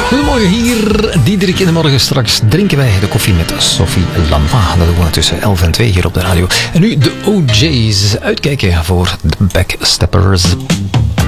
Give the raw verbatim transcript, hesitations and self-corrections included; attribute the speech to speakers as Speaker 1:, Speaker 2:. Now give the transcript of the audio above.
Speaker 1: Goedemorgen, hier Diederik in de morgen. Straks drinken wij de koffie met Sophie Lama. Dat doen we tussen elf en twee hier op de radio. En nu de O J's. Uitkijken voor de Backsteppers.